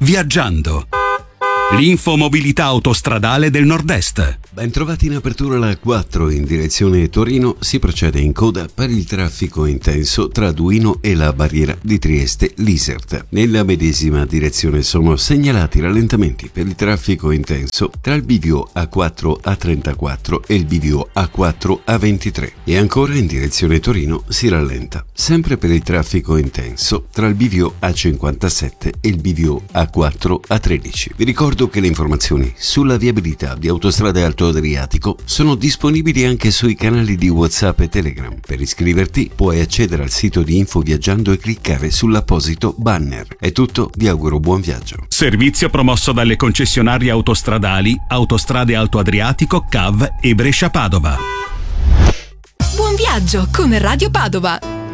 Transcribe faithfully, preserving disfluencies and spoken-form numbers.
Viaggiando. L'infomobilità autostradale del Nord-Est. Bentrovati in apertura alla A quattro in direzione Torino. Si procede in coda per il traffico intenso tra Duino e la barriera di Trieste-Lisert. Nella medesima direzione sono segnalati rallentamenti per il traffico intenso tra il bivio A quattro A trentaquattro e il bivio A quattro A ventitré. E ancora in direzione Torino si rallenta, sempre per il traffico intenso tra il bivio A cinquantasette e il bivio A quattro A tredici. Vi ricordo che le informazioni sulla viabilità di Autostrade Alto Adriatico sono disponibili anche sui canali di WhatsApp e Telegram. Per iscriverti puoi accedere al sito di Info Viaggiando e cliccare sull'apposito banner. È tutto, vi auguro buon viaggio. Servizio promosso dalle concessionarie autostradali Autostrade Alto Adriatico, C A V e Brescia Padova. Buon viaggio con Radio Padova.